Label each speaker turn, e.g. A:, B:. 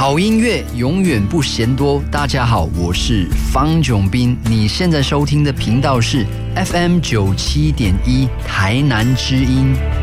A: 好音乐永远不嫌多。大家好，我是方炯斌，你现在收听的频道是 FM 97.1台南之音。